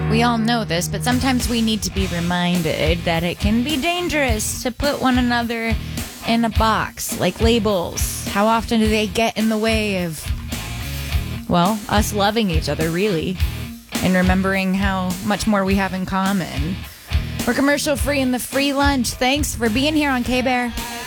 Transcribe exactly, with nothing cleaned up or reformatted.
We all know this, but sometimes we need to be reminded that it can be dangerous to put one another in a box, like labels. How often do they get in the way of, well, us loving each other, really, and remembering how much more we have in common? We're commercial free in the free lunch. Thanks for being here on K-Bear.